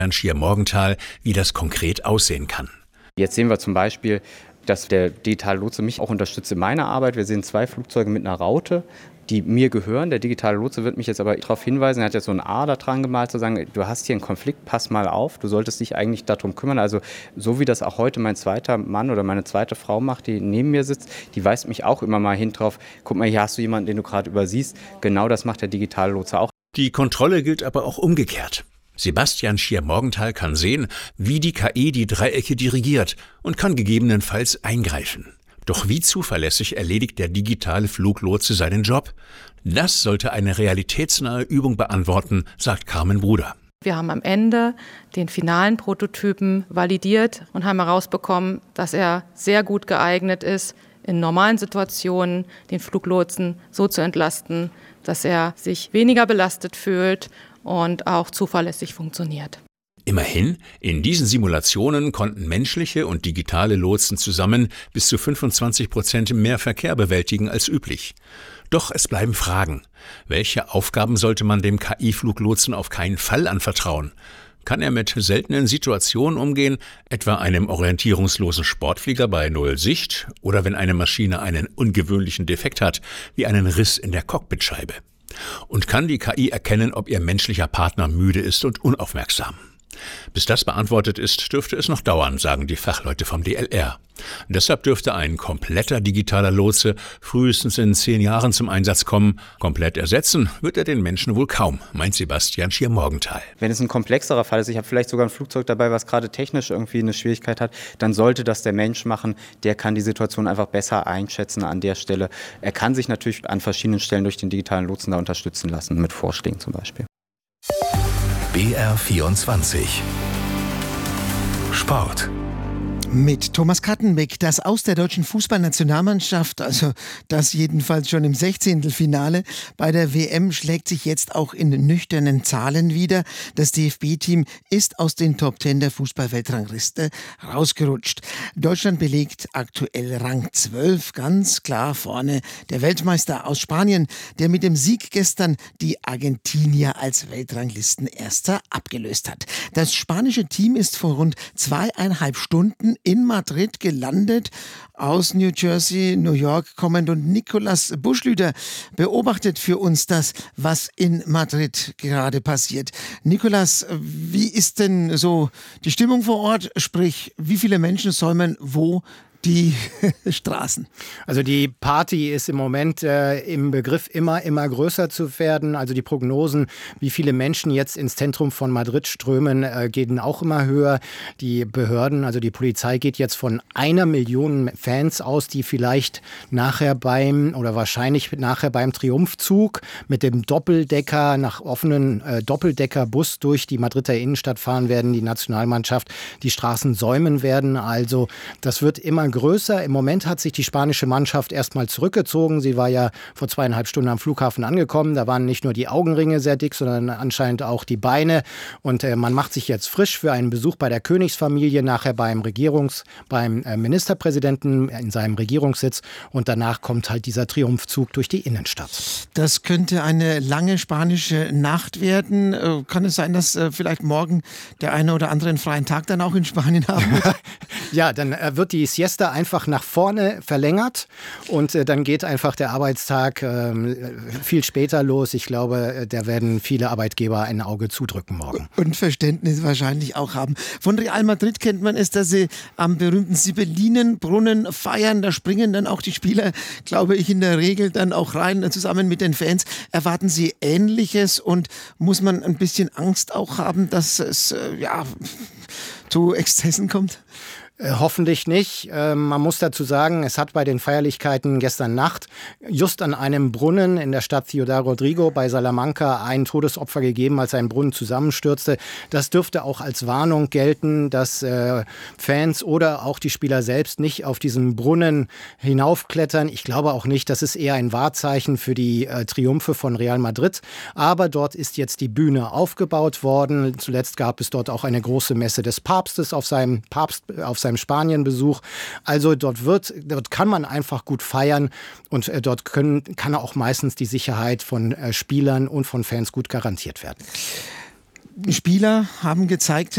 Schier-Morgenthal, wie das konkret aussehen kann. Jetzt sehen wir zum Beispiel, dass der digitale Lotse mich auch unterstützt in meiner Arbeit. Wir sehen 2 Flugzeuge mit einer Raute, die mir gehören. Der digitale Lotse wird mich jetzt aber darauf hinweisen, er hat jetzt so ein A da dran gemalt, zu sagen, du hast hier einen Konflikt, pass mal auf, du solltest dich eigentlich darum kümmern. Also so wie das auch heute mein zweiter Mann oder meine zweite Frau macht, die neben mir sitzt, die weist mich auch immer mal hin drauf, guck mal, hier hast du jemanden, den du gerade übersiehst. Genau das macht der digitale Lotse auch. Die Kontrolle gilt aber auch umgekehrt. Sebastian Schier-Morgenthal kann sehen, wie die KI die Dreiecke dirigiert und kann gegebenenfalls eingreifen. Doch wie zuverlässig erledigt der digitale Fluglotse seinen Job? Das sollte eine realitätsnahe Übung beantworten, sagt Carmen Bruder. Wir haben am Ende den finalen Prototypen validiert und haben herausbekommen, dass er sehr gut geeignet ist, in normalen Situationen den Fluglotsen so zu entlasten, dass er sich weniger belastet fühlt und auch zuverlässig funktioniert. Immerhin, in diesen Simulationen konnten menschliche und digitale Lotsen zusammen bis zu 25% mehr Verkehr bewältigen als üblich. Doch es bleiben Fragen. Welche Aufgaben sollte man dem KI-Fluglotsen auf keinen Fall anvertrauen? Kann er mit seltenen Situationen umgehen, etwa einem orientierungslosen Sportflieger bei Null Sicht oder wenn eine Maschine einen ungewöhnlichen Defekt hat, wie einen Riss in der Cockpitscheibe? Und kann die KI erkennen, ob ihr menschlicher Partner müde ist und unaufmerksam? Bis das beantwortet ist, dürfte es noch dauern, sagen die Fachleute vom DLR. Deshalb dürfte ein kompletter digitaler Lotse frühestens in 10 Jahren zum Einsatz kommen. Komplett ersetzen wird er den Menschen wohl kaum, meint Sebastian Schier-Morgenthal. Wenn es ein komplexerer Fall ist, ich habe vielleicht sogar ein Flugzeug dabei, was gerade technisch irgendwie eine Schwierigkeit hat, dann sollte das der Mensch machen. Der kann die Situation einfach besser einschätzen an der Stelle. Er kann sich natürlich an verschiedenen Stellen durch den digitalen Lotsen da unterstützen lassen, mit Vorschlägen zum Beispiel. BR24 Sport. Mit Thomas Kattenbeck, das Aus der deutschen Fußballnationalmannschaft, also das jedenfalls schon im 16. Finale bei der WM, schlägt sich jetzt auch in nüchternen Zahlen wieder. Das DFB-Team ist aus den Top 10 der Fußball-Weltrangliste rausgerutscht. Deutschland belegt aktuell Rang 12, ganz klar vorne der Weltmeister aus Spanien, der mit dem Sieg gestern die Argentinier als Weltranglistenerster abgelöst hat. Das spanische Team ist vor rund 2,5 Stunden in Madrid gelandet. Aus New Jersey, New York kommend, und Nikolaus Buschlüter beobachtet für uns das, was in Madrid gerade passiert. Nikolaus, wie ist denn so die Stimmung vor Ort? Sprich, wie viele Menschen säumen wo die Straßen? Also die Party ist im Moment im Begriff immer größer zu werden. Also die Prognosen, wie viele Menschen jetzt ins Zentrum von Madrid strömen, gehen auch immer höher. Die Behörden, also die Polizei, geht jetzt von 1 Million Fans aus, die vielleicht wahrscheinlich nachher beim Triumphzug mit dem Doppeldecker, nach offenen Doppeldeckerbus durch die Madrider Innenstadt fahren werden, die Nationalmannschaft die Straßen säumen werden. Also das wird immer größer. Im Moment hat sich die spanische Mannschaft erstmal zurückgezogen. Sie war ja vor 2,5 Stunden am Flughafen angekommen. Da waren nicht nur die Augenringe sehr dick, sondern anscheinend auch die Beine. Und man macht sich jetzt frisch für einen Besuch bei der Königsfamilie, nachher beim Ministerpräsidenten in seinem Regierungssitz. Und danach kommt halt dieser Triumphzug durch die Innenstadt. Das könnte eine lange spanische Nacht werden. Kann es sein, dass vielleicht morgen der eine oder andere einen freien Tag dann auch in Spanien haben wird? Ja, dann wird die Siesta einfach nach vorne verlängert und dann geht einfach der Arbeitstag viel später los. Ich glaube, da werden viele Arbeitgeber ein Auge zudrücken morgen. Und Verständnis wahrscheinlich auch haben. Von Real Madrid kennt man es, dass sie am berühmten Sibyllinenbrunnen feiern. Da springen dann auch die Spieler, glaube ich, in der Regel dann auch rein, zusammen mit den Fans. Erwarten Sie Ähnliches und muss man ein bisschen Angst auch haben, dass es zu Exzessen kommt? Hoffentlich nicht. Man muss dazu sagen, es hat bei den Feierlichkeiten gestern Nacht just an einem Brunnen in der Stadt Ciudad Rodrigo bei Salamanca ein Todesopfer gegeben, als ein Brunnen zusammenstürzte. Das dürfte auch als Warnung gelten, dass Fans oder auch die Spieler selbst nicht auf diesen Brunnen hinaufklettern. Ich glaube auch nicht, das ist eher ein Wahrzeichen für die Triumphe von Real Madrid. Aber dort ist jetzt die Bühne aufgebaut worden. Zuletzt gab es dort auch eine große Messe des Papstes auf seinem Spanienbesuch. Also dort kann man einfach gut feiern und dort kann auch meistens die Sicherheit von Spielern und von Fans gut garantiert werden. Spieler haben gezeigt,